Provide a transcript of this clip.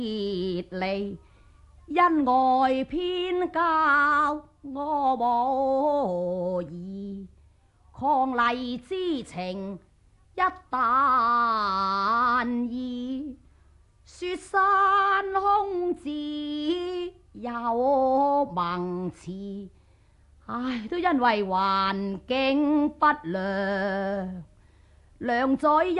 離，恩愛偏交我無疑，伉儷之情一旦移，雪山空自有萌詞。唉，都因為環境不良，良在